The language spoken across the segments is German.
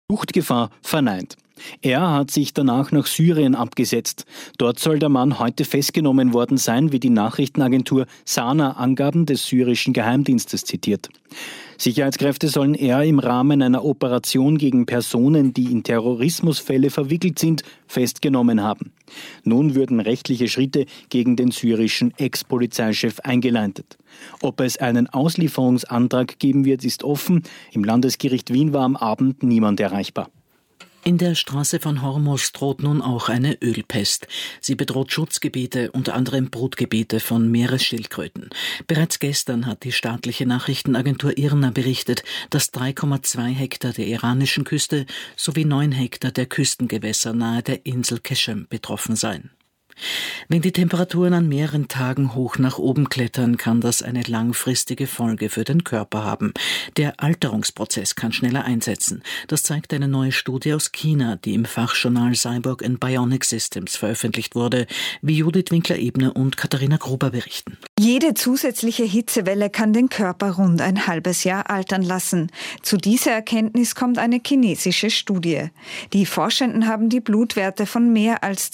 Fluchtgefahr verneint. Er hat sich danach nach Syrien abgesetzt. Dort soll der Mann heute festgenommen worden sein, wie die Nachrichtenagentur Sana Angaben des syrischen Geheimdienstes zitiert. Sicherheitskräfte sollen er im Rahmen einer Operation gegen Personen, die in Terrorismusfälle verwickelt sind, festgenommen haben. Nun würden rechtliche Schritte gegen den syrischen Ex-Polizeichef eingeleitet. Ob es einen Auslieferungsantrag geben wird, ist offen. Im Landesgericht Wien war am Abend niemand erreichbar. In der Straße von Hormuz droht nun auch eine Ölpest. Sie bedroht Schutzgebiete, unter anderem Brutgebiete von Meeresschildkröten. Bereits gestern hat die staatliche Nachrichtenagentur IRNA berichtet, dass 3,2 Hektar der iranischen Küste sowie 9 Hektar der Küstengewässer nahe der Insel Keshem betroffen seien. Wenn die Temperaturen an mehreren Tagen hoch nach oben klettern, kann das eine langfristige Folge für den Körper haben. Der Alterungsprozess kann schneller einsetzen. Das zeigt eine neue Studie aus China, die im Fachjournal Cyborg and Bionic Systems veröffentlicht wurde, wie Judith Winkler-Ebner und Katharina Gruber berichten. Jede zusätzliche Hitzewelle kann den Körper rund ein halbes Jahr altern lassen. Zu dieser Erkenntnis kommt eine chinesische Studie. Die Forschenden haben die Blutwerte von mehr als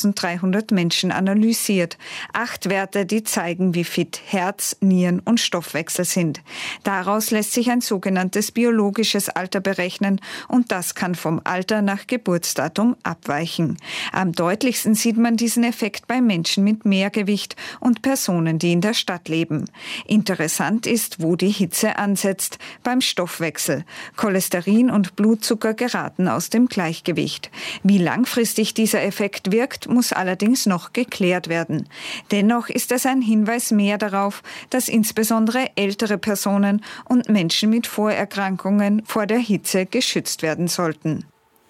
2300 Menschen analysiert. 8 Werte, die zeigen, wie fit Herz, Nieren und Stoffwechsel sind. Daraus lässt sich ein sogenanntes biologisches Alter berechnen und das kann vom Alter nach Geburtsdatum abweichen. Am deutlichsten sieht man diesen Effekt bei Menschen mit Mehrgewicht und Personen, die in der Stadt leben. Interessant ist, wo die Hitze ansetzt, beim Stoffwechsel. Cholesterin und Blutzucker geraten aus dem Gleichgewicht. Wie langfristig dieser Effekt wirkt, muss allerdings noch geklärt werden. Dennoch ist es ein Hinweis mehr darauf, dass insbesondere ältere Personen und Menschen mit Vorerkrankungen vor der Hitze geschützt werden sollten.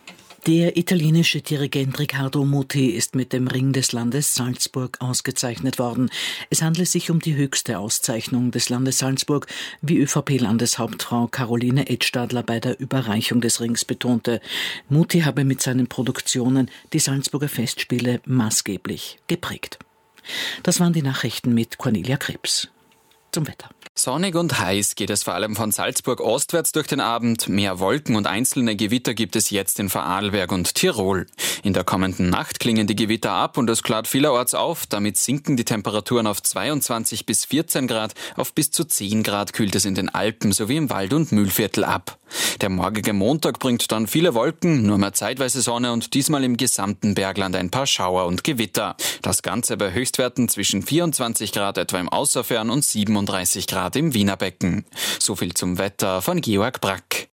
Der italienische Dirigent Riccardo Muti ist mit dem Ring des Landes Salzburg ausgezeichnet worden. Es handelt sich um die höchste Auszeichnung des Landes Salzburg, wie ÖVP-Landeshauptfrau Caroline Edstadler bei der Überreichung des Rings betonte. Muti habe mit seinen Produktionen die Salzburger Festspiele maßgeblich geprägt. Das waren die Nachrichten mit Cornelia Krebs. Zum Wetter. Sonnig und heiß geht es vor allem von Salzburg ostwärts durch den Abend. Mehr Wolken und einzelne Gewitter gibt es jetzt in Vorarlberg und Tirol. In der kommenden Nacht klingen die Gewitter ab und es klart vielerorts auf. Damit sinken die Temperaturen auf 22 bis 14 Grad. Auf bis zu 10 Grad kühlt es in den Alpen sowie im Wald- und Mühlviertel ab. Der morgige Montag bringt dann viele Wolken, nur mehr zeitweise Sonne und diesmal im gesamten Bergland ein paar Schauer und Gewitter. Das Ganze bei Höchstwerten zwischen 24 Grad etwa im Außerfern und 37 Grad im Wiener Becken. So viel zum Wetter von Georg Brack.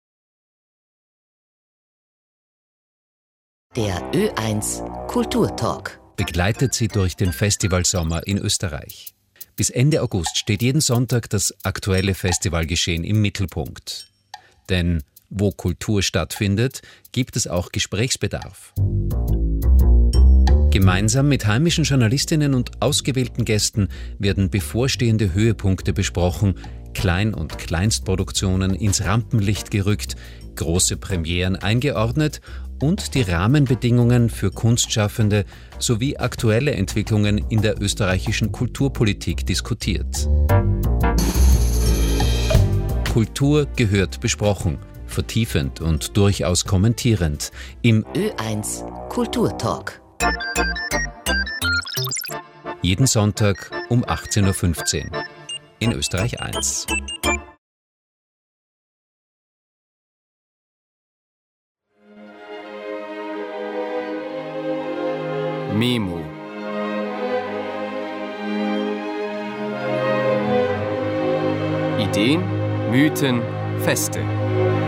Der Ö1 Kulturtalk begleitet Sie durch den Festivalsommer in Österreich. Bis Ende August steht jeden Sonntag das aktuelle Festivalgeschehen im Mittelpunkt. Denn wo Kultur stattfindet, gibt es auch Gesprächsbedarf. Gemeinsam mit heimischen Journalistinnen und ausgewählten Gästen werden bevorstehende Höhepunkte besprochen, Klein- und Kleinstproduktionen ins Rampenlicht gerückt, große Premieren eingeordnet und die Rahmenbedingungen für Kunstschaffende sowie aktuelle Entwicklungen in der österreichischen Kulturpolitik diskutiert. Kultur gehört besprochen, vertiefend und durchaus kommentierend im Ö1 Kulturtalk. Jeden Sonntag um 18.15 Uhr in Österreich 1. Memo. Ideen, Mythen, Feste.